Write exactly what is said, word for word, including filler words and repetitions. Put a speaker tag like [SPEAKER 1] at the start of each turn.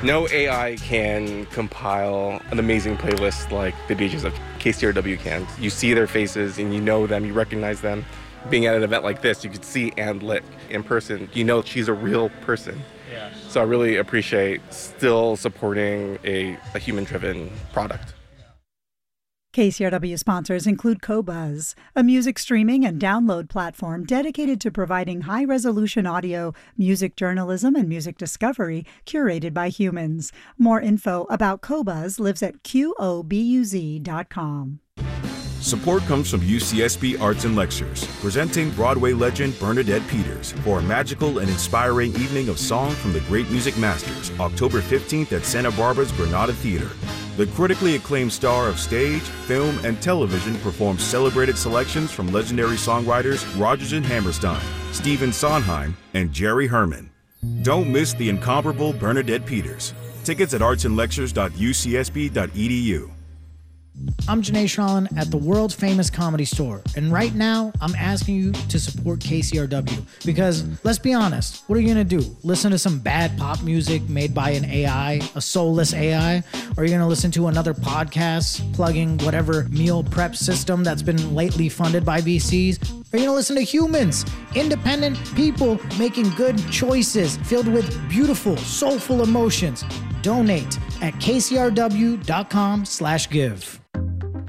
[SPEAKER 1] No A I can compile an amazing playlist like the D Js of K C R W can. You see their faces and you know them, you recognize them. Being at an event like this, you could see Ann Lick in person. You know she's a real person. Yeah. So I really appreciate still supporting a, a human-driven product.
[SPEAKER 2] K C R W sponsors include Qobuz, a music streaming and download platform dedicated to providing high-resolution audio, music journalism, and music discovery curated by humans. More info about Qobuz lives at Q O B U Z dot com.
[SPEAKER 3] Support comes from U C S B Arts and Lectures, presenting Broadway legend Bernadette Peters for a magical and inspiring evening of song from the great music masters, October fifteenth at Santa Barbara's Granada Theater. The critically acclaimed star of stage, film, and television performs celebrated selections from legendary songwriters Rodgers and Hammerstein, Stephen Sondheim, and Jerry Herman. Don't miss the incomparable Bernadette Peters. Tickets at arts and lectures dot U C S B dot E D U.
[SPEAKER 4] I'm Janae Shrallin at the world's famous Comedy Store, and right now I'm asking you to support K C R W because, let's be honest, what are you gonna do? Listen to some bad pop music made by an A I, a soulless A I? Or are you gonna listen to another podcast plugging whatever meal prep system that's been lately funded by V Cs? Are you gonna listen to humans, independent people making good choices filled with beautiful, soulful emotions? Donate at K C R W dot com slash give.